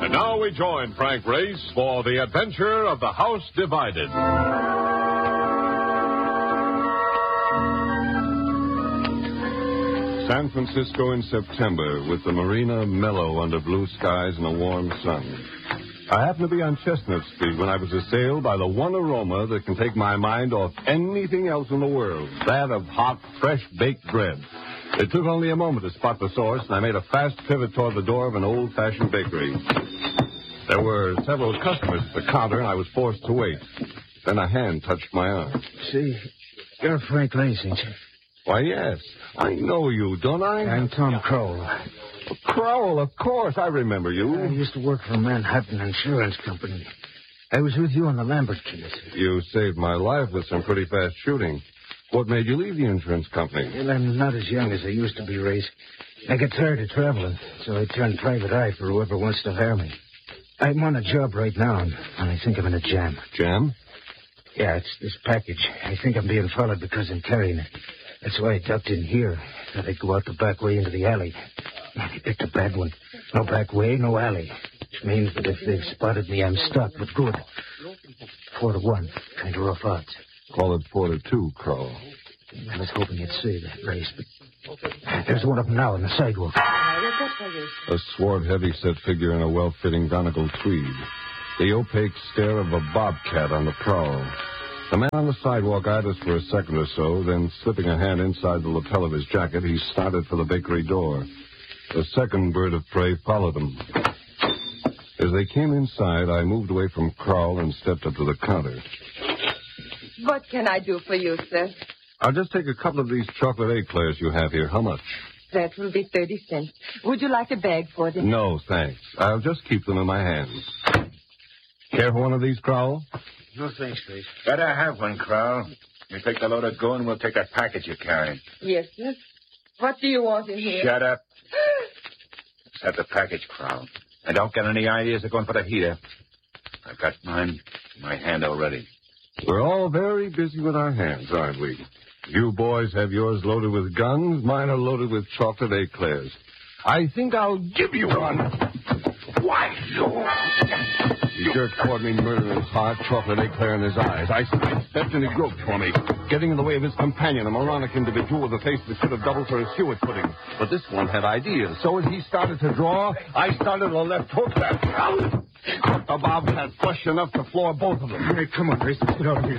And now we join Frank Race for the adventure of the House Divided. San Francisco in September, with the marina mellow under blue skies and a warm sun. I happened to be on Chestnut Street when I was assailed by the one aroma that can take my mind off anything else in the world, that of hot, fresh baked bread. It took only a moment to spot the source, and I made a fast pivot toward the door of an old-fashioned bakery. There were several customers at the counter, and I was forced to wait. Then a hand touched my arm. See, you're Frank Race, ain't you? Why, yes. I know you, don't I? I'm Tom Crowell. Crowell, of course. I remember you. I used to work for Manhattan Insurance Company. I was with you on the Lambert case. You saved my life with some pretty fast shooting. What made you leave the insurance company? Well, I'm not as young as I used to be, Race. I get tired of traveling, so I turned private eye for whoever wants to hire me. I'm on a job right now, and I think I'm in a jam. Jam? Yeah, it's this package. I think I'm being followed because I'm carrying it. That's why I ducked in here. Thought I'd go out the back way into the alley. They picked a bad one. No back way, no alley. Which means that if they've spotted me, I'm stuck, but good. 4-1. Kind of rough odds. Call it 4-2, Crowell. I was hoping you'd say that, Race, but there's one of them now on the sidewalk. A swart, heavy-set figure in a well-fitting donegal tweed. The opaque stare of a bobcat on the prowl. The man on the sidewalk eyed us for a second or so, then slipping a hand inside the lapel of his jacket, he started for the bakery door. A second bird of prey followed him. As they came inside, I moved away from Crowell and stepped up to the counter. What can I do for you, sir? I'll just take a couple of these chocolate eclairs you have here. How much? That will be 30 cents. Would you like a bag for them? No, thanks. I'll just keep them in my hands. Care for one of these, Crowell? No, thanks, Race. Better have one, Crowell. You take the load of going, we'll take that package you're carrying. Yes, sir. What do you want in here? Shut up. Just have the package, Crowell. And don't get any ideas of going for the heater. I've got mine in my hand already. We're all very busy with our hands, aren't we? You boys have yours loaded with guns. Mine are loaded with chocolate eclairs. I think I'll give you one. Why, you... He jerked toward me, murder in his heart, chocolate eclair in his eyes. I stepped and he groped for me, getting in the way of his companion, a moronic individual with a face that should have doubled for his suet pudding. But this one had ideas. So as he started to draw, I started a left hook that caught the bobcat flush enough to floor both of them. Hey, come on, Race. Let's get out of here.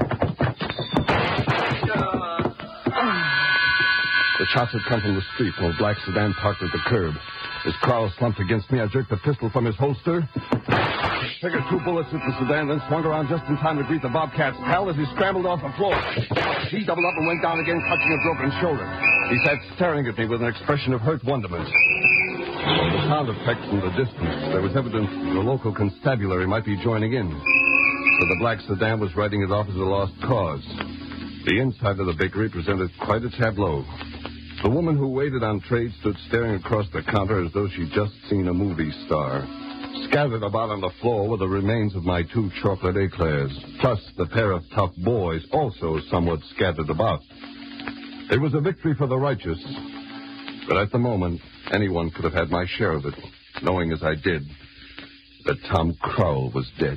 The shots had come from the street from a black sedan parked at the curb. As Crowell slumped against me, I jerked the pistol from his holster, triggered 2 bullets at the sedan, then swung around just in time to greet the bobcat's pal as he scrambled off the floor. He doubled up and went down again, clutching a broken shoulder. He sat staring at me with an expression of hurt wonderment. From the sound effects from the distance, there was evidence the local constabulary might be joining in. So the black sedan was writing it off as a lost cause. The inside of the bakery presented quite a tableau. The woman who waited on trade stood staring across the counter as though she'd just seen a movie star. Scattered about on the floor were the remains of my 2 chocolate eclairs, plus the pair of tough boys also somewhat scattered about. It was a victory for the righteous, but at the moment, anyone could have had my share of it, knowing as I did that Tom Crowell was dead.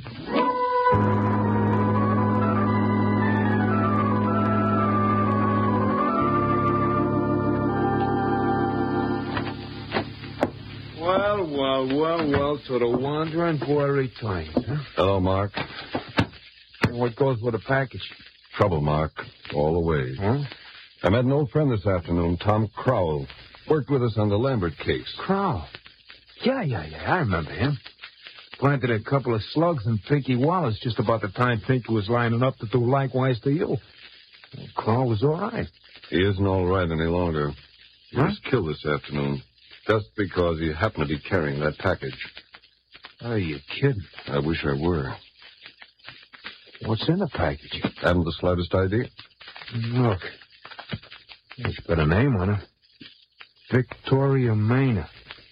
Well, so the wandering boy returns, huh? Hello, Mark. And what goes with the package? Trouble, Mark, all the way. Huh? I met an old friend this afternoon, Tom Crowell. Worked with us on the Lambert case. Crowell? Yeah, I remember him. Planted a couple of slugs in Pinky Wallace just about the time Pinky was lining up to do likewise to you. Crowell was all right. He isn't all right any longer. He was killed this afternoon. Just because he happened to be carrying that package. Are you kidding? I wish I were. What's in the package? Haven't the slightest idea. Look. It's got a name on it. Victoria Manor.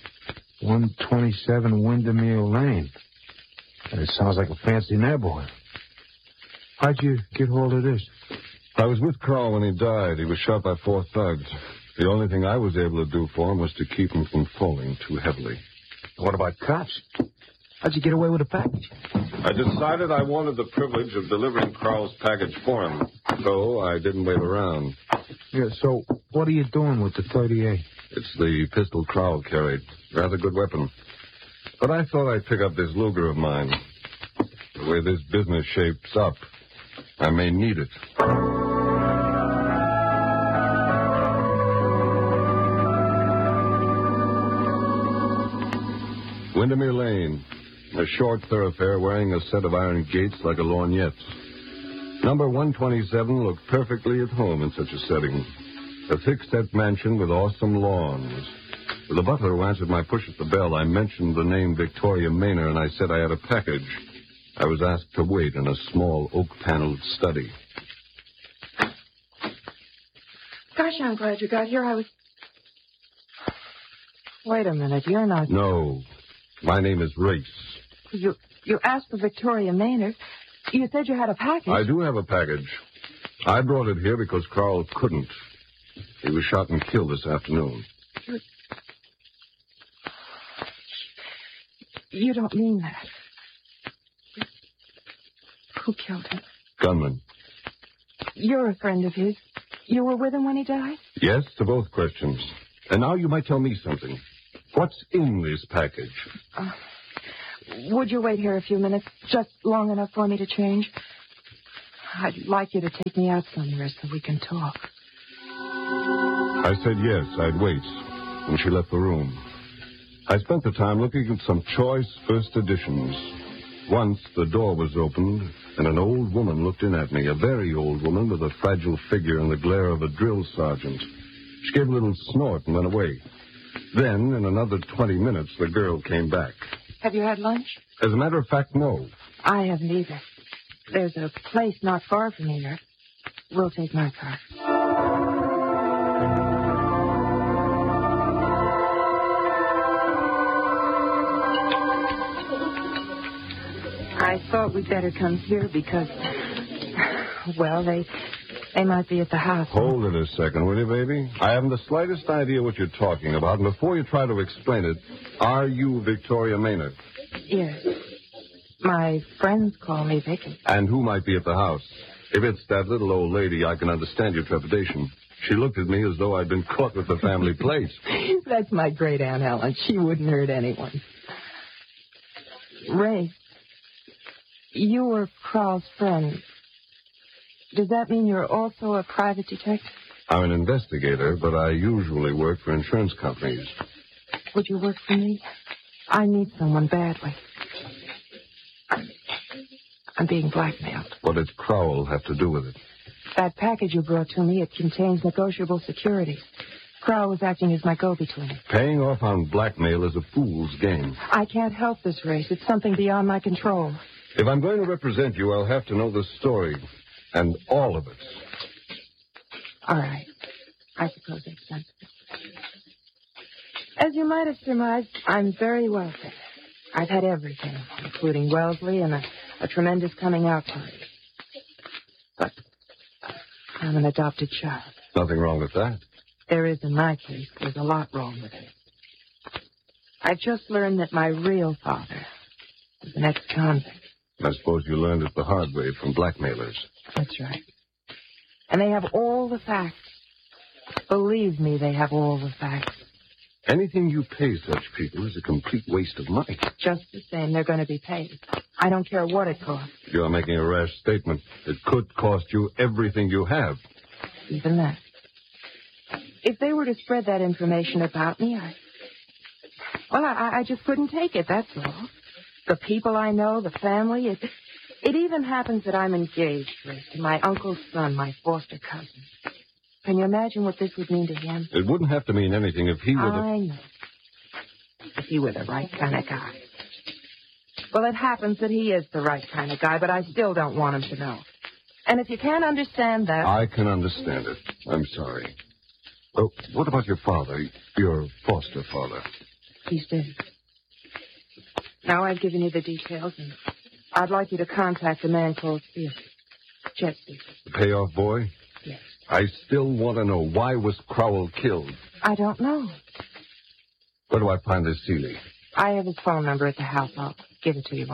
127 Windermere Lane. And it sounds like a fancy neighborhood. How'd you get hold of this? I was with Crowell when he died. He was shot by 4 thugs. The only thing I was able to do for him was to keep him from falling too heavily. What about cops? How'd you get away with a package? I decided I wanted the privilege of delivering Crowell's package for him, so I didn't wait around. Yeah, so what are you doing with the .38? It's the pistol Crowell carried. Rather good weapon. But I thought I'd pick up this Luger of mine. The way this business shapes up, I may need it. Windermere Lane, a short thoroughfare wearing a set of iron gates like a lorgnette. Number 127 looked perfectly at home in such a setting. A thick-set mansion with awesome lawns. To the butler who answered my push at the bell, I mentioned the name Victoria Maynard, and I said I had a package. I was asked to wait in a small oak-paneled study. Gosh, I'm glad you got here. Wait a minute, you're not... No, my name is Race. You asked for Victoria Maynard. You said you had a package. I do have a package. I brought it here because Crowell couldn't. He was shot and killed this afternoon. You don't mean that. Who killed him? Gunman. You're a friend of his. You were with him when he died? Yes, to both questions. And now you might tell me something. What's in this package? Would you wait here a few minutes, just long enough for me to change? I'd like you to take me out somewhere so we can talk. I said yes, I'd wait, and she left the room. I spent the time looking at some choice first editions. Once the door was opened, and an old woman looked in at me, a very old woman with a fragile figure in the glare of a drill sergeant. She gave a little snort and went away. Then, in another 20 minutes, the girl came back. Have you had lunch? As a matter of fact, no. I haven't either. There's a place not far from here. We'll take my car. I thought we'd better come here because, well, they might be at the house. Hold it a second, will you, baby? I haven't the slightest idea what you're talking about, and before you try to explain it, are you Victoria Maynard? Yes. My friends call me Vicky. And who might be at the house? If it's that little old lady, I can understand your trepidation. She looked at me as though I'd been caught with the family plate. That's my great Aunt Helen. She wouldn't hurt anyone. Ray, you were Crowell's friend. Does that mean you're also a private detective? I'm an investigator, but I usually work for insurance companies. Would you work for me? I need someone badly. I'm being blackmailed. What does Crowell have to do with it? That package you brought to me, it contains negotiable securities. Crowell was acting as my go-between. Paying off on blackmail is a fool's game. I can't help this race. It's something beyond my control. If I'm going to represent you, I'll have to know the story. And all of it. All right. I suppose that's sensible. As you might have surmised, I'm very wealthy. I've had everything, including Wellesley and a tremendous coming-out party. But I'm an adopted child. Nothing wrong with that. There is in my case. There's a lot wrong with it. I just learned that my real father was an ex-convict. I suppose you learned it the hard way from blackmailers. That's right. And they have all the facts. Believe me, they have all the facts. Anything you pay such people is a complete waste of money. Just the same, they're going to be paid. I don't care what it costs. You're making a rash statement. It could cost you everything you have. Even that. If they were to spread that information about me, I just couldn't take it, that's all. The people I know, the family, it even happens that I'm engaged, Rick, to my uncle's son, my foster cousin. Can you imagine what this would mean to him? It wouldn't have to mean anything if he were I know. If he were the right kind of guy. Well, it happens that he is the right kind of guy, but I still don't want him to know. And if you can't understand that... I can understand it. I'm sorry. Oh, what about your father, your foster father? He's dead. Now I've given you the details, and I'd like you to contact a man called Seeley. Chet Seeley. The payoff boy? Yes. I still want to know, why was Crowell killed? I don't know. Where do I find this Seeley? I have his phone number at the house. I'll give it to you.